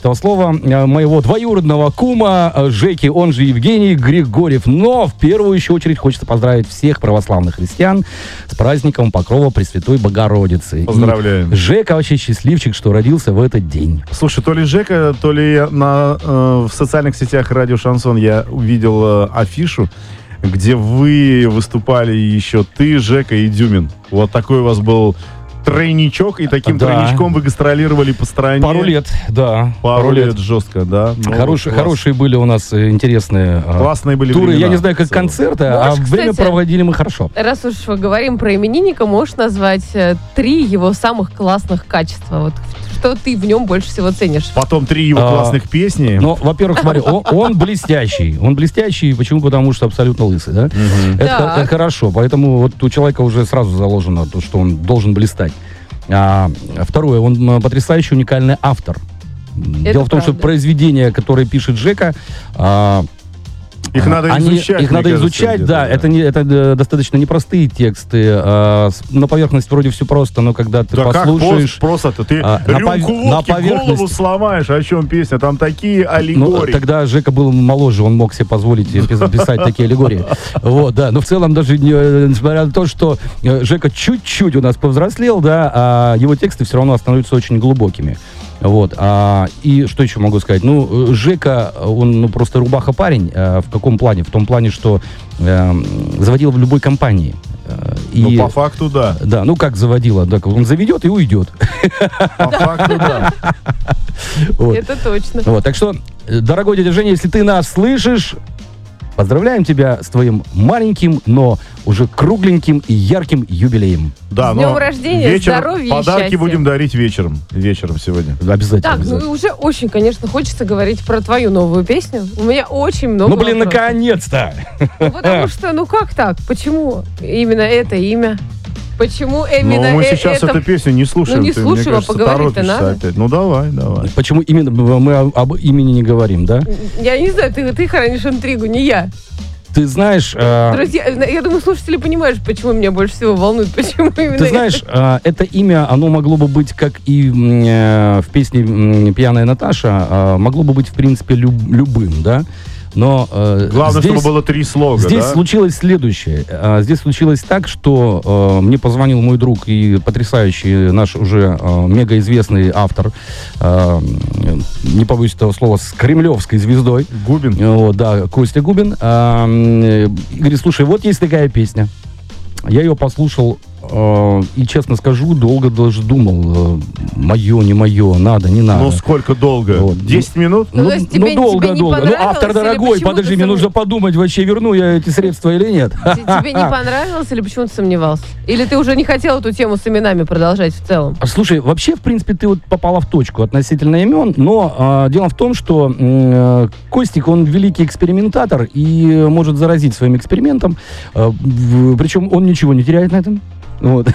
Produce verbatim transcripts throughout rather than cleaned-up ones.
этого слова, моего двоюродного кума Жеки, он же Евгений Григорьев. Но в первую еще очередь хочется поздравить всех православных христиан с праздником Покрова Пресвятой Богородицы. Поздравляем. И Жека вообще счастливчик, что родился в этот день. Слушай, то ли Жека, то ли на, э, в социальных сетях радио Шансон я увидел э, афишу, где вы выступали еще ты, Жека и Дюмин. Вот такой у вас был тройничок, и таким да. тройничком вы гастролировали по стране. Пару лет, да. Пару, Пару лет. лет жестко, да. Ну, хорошие, класс. хорошие были у нас интересные Классные были туры. времена. Я не знаю, как концерты, Можешь, а кстати, время проводили мы хорошо. Раз уж мы говорим про именинника, можешь назвать э, три его самых классных качества? Вот что ты в нем больше всего ценишь? Потом три его а, классных песни. Ну, во-первых, смотри, он, он блестящий. Он блестящий, почему? Потому что абсолютно лысый, да? Угу. Это, это хорошо. Поэтому вот у человека уже сразу заложено то, что он должен блистать. А, второе, он потрясающий, уникальный автор. Это Дело в том, правда. что произведения, которые пишет Жека, а, Их надо они, изучать. Их надо кажется, изучать, да. да. Это, не, это достаточно непростые тексты. А, на поверхность вроде все просто, но когда ты да послушаешь... как просто-то? Ты а, рюмку на, пов... водки на поверхность... голову сломаешь, о чем песня? Там такие Ну, аллегории. тогда Жека был моложе, он мог себе позволить писать такие аллегории. Вот, да. Но в целом даже несмотря на то, что Жека чуть-чуть у нас повзрослел, да, а его тексты все равно становятся очень глубокими. Вот. А, и что еще могу сказать? Ну, Жека, он ну, просто рубаха парень. А, в каком плане? В том плане, что а, заводил в любой компании. И, ну, по факту, да. Да, ну как заводила? Так, он заведет и уйдет. По факту, да. Это точно. Вот, так что, дорогой дядя Женя, если ты нас слышишь, поздравляем тебя с твоим маленьким, но уже кругленьким и ярким юбилеем. Да, с днем рождения, вечер, здоровья и подарки счастья. будем дарить вечером. Вечером сегодня. Обязательно. Так, обязательно. ну уже очень, конечно, хочется говорить про твою новую песню. У меня очень много Ну, блин, вопросов. наконец-то! Ну, потому что, ну как так? Почему именно это имя? Почему именно Но мы э- сейчас это... эту песню не слушаем. Ну, не Ты, слушаем, мне а кажется, поговорить-то торопишься надо. опять. Ну, давай, давай. Почему именно мы об имени не говорим, да? Я не знаю, ты, ты хранишь интригу, не я. Ты знаешь... э, Друзья, я думаю, слушатели понимают, почему меня больше всего волнует, почему именно Ты знаешь, э, это имя, оно могло бы быть, как и э, в песне м, «Пьяная Наташа», э, могло бы быть, в принципе, люб- любым, да? Но э, Главное, здесь, чтобы было три слога, здесь да? случилось следующее. Э, здесь случилось так, что э, мне позвонил мой друг и потрясающий наш уже э, мегаизвестный автор, э, не побоюсь этого слова, с кремлевской звездой. Губин. Э, Вот, да, Костя Губин. Э, и говорит, слушай, вот есть такая песня. Я ее послушал э, и, честно скажу, долго даже думал, э, мое, не мое, надо, не надо. Ну, сколько долго? Вот. Десять минут? Ну, Ну, то есть тебе- ну, долго, тебе не долго. Ну, понравилось автор или дорогой, почему подожди, ты мне сом- нужно подумать, вообще верну я эти средства или нет. Тебе не понравилось или почему ты сомневался? Или ты уже не хотел эту тему с именами продолжать в целом? Слушай, вообще, в принципе, ты вот попала в точку относительно имен, но а, дело в том, что м, Костик, он великий экспериментатор и может заразить своим экспериментом, а, в- причем он ничего не теряет на этом. Вот.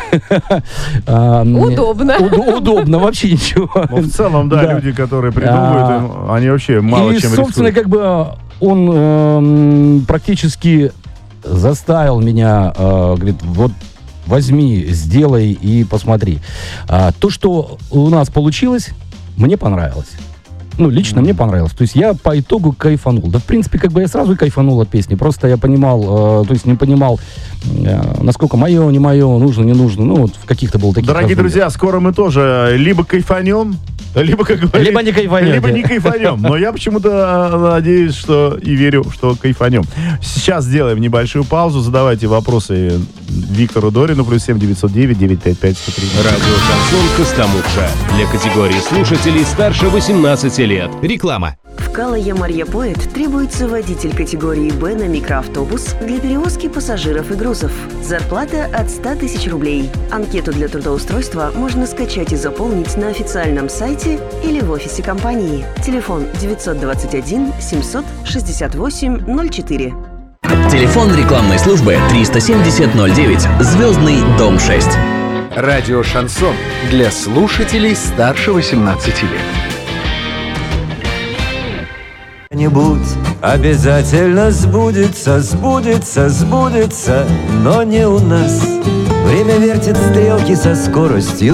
А, м, Удобно. уд- Удобно, вообще ничего. Ну, в целом, да, Да. люди, которые придумывают, А, им- они вообще мало И, чем собственно, рискуют. как бы он эм, практически заставил меня, э, говорит, вот возьми, сделай и посмотри. А, то, что у нас получилось, мне понравилось. Ну, лично mm-hmm. мне понравилось. То есть я по итогу кайфанул. Да, в принципе, как бы я сразу кайфанул от песни. Просто я понимал, э, то есть не понимал, э, насколько мое, не мое, нужно, не нужно. Ну, вот в каких-то было таких Дорогие раздумьях. друзья, скоро мы тоже либо кайфанем, либо, как говорится, Либо не кайфанете. Либо не кайфанем. Но я почему-то надеюсь, что и верю, что кайфанем. Сейчас сделаем небольшую паузу. Задавайте вопросы Виктору Дорину. Плюс семь девятьсот девять девятьсот пятьдесят пять сто три. Радио «Шансон Костомукша». Для категории слушателей старше восемнадцати лет. Реклама. В Калая Марья Поэт требуется водитель категории «Б» на микроавтобус для перевозки пассажиров и грузов. Зарплата от ста тысяч рублей. Анкету для трудоустройства можно скачать и заполнить на официальном сайте или в офисе компании. Телефон девятьсот двадцать один семьсот шестьдесят восемь ноль четыре. Телефон рекламной службы триста семьдесят ноль девять, Звездный дом шесть. Радио «Шансон» для слушателей старше восемнадцати лет. Нибудь обязательно сбудется, сбудется, сбудется, но не у нас. Время вертит стрелки со скоростью